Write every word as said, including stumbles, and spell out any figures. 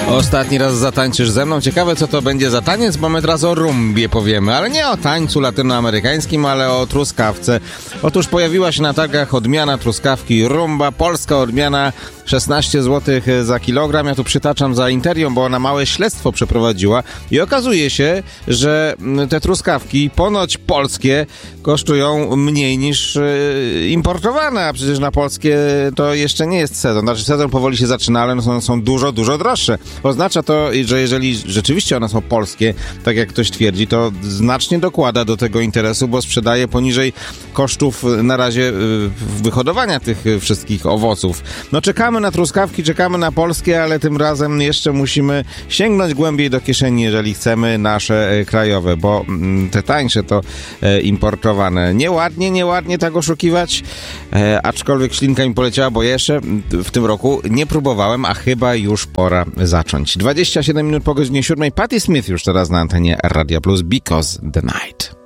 Ostatni raz zatańczysz ze mną. Ciekawe, co to będzie za taniec, bo my teraz o rumbie powiemy, ale nie o tańcu latynoamerykańskim, ale o truskawce. Otóż pojawiła się na targach odmiana truskawki rumba, polska odmiana szesnaście złotych za kilogram. Ja tu przytaczam za Interią, bo ona małe śledztwo przeprowadziła i okazuje się, że te truskawki ponoć polskie kosztują mniej niż importowane, a przecież na polskie to jeszcze nie jest sezon. Znaczy sezon powoli się zaczyna, ale są, są dużo, dużo droższe. Oznacza to, że jeżeli rzeczywiście one są polskie, tak jak ktoś twierdzi, to znacznie dokłada do tego interesu, bo sprzedaje poniżej kosztów na razie wyhodowania tych wszystkich owoców. No czekamy na truskawki, czekamy na polskie, ale tym razem jeszcze musimy sięgnąć głębiej do kieszeni, jeżeli chcemy nasze krajowe, bo te tańsze to importowane. Nieładnie, nieładnie tak oszukiwać, aczkolwiek ślinka mi poleciała, bo jeszcze w tym roku nie próbowałem, a chyba już pora zacząć. dwadzieścia siedem minut po godzinie siódmej. Patti Smith już teraz na antenie Radia Plus, Because the Night.